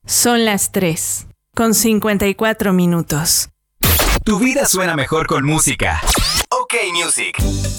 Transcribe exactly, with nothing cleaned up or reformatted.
Son las tres, con cincuenta y cuatro minutos. Tu vida suena mejor con música. OK Music.